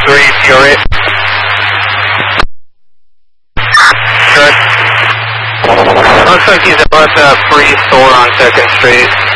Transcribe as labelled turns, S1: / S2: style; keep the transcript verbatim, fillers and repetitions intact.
S1: three, Fury. Good. Looks like he's about to free store on second Street.